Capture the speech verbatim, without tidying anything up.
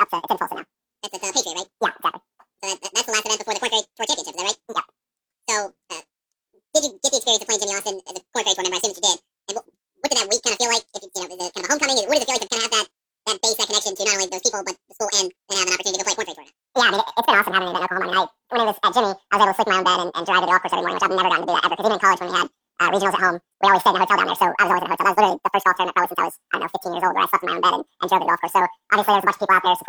up to, it's in Tulsa now. That's at uh, Patriot, right? Yeah, exactly. So that, that, that's the last event before the Corn Ferry Tour Championship, is that right? Yeah. So, uh, did you get the experience of playing Jimmy Austin as a Corn Ferry Tour member? I assume that you did. And what, what did that week kind of feel like? If you, you know, is it kind of a homecoming? What does it feel like to kind of have that, that base, that connection to not only those people, but the school, and then have an opportunity to go play a Corn Ferry Tour now? Yeah, I mean, it, it's been awesome having an event in Oklahoma. I mean, I, when I was at Jimmy, I was able to sleep in my own bed and, and drive to the golf course every morning, which I've never gotten to do that ever. Because even in college, when we had uh, regionals at home, we always stayed in a hotel down there. So I was always in a hotel. That was literally the first golf tournament probably since I was, I don't know, fifteen years old, where I slept in my own bed and, and drove to the golf course. So obviously, there's a bunch of people out there supporting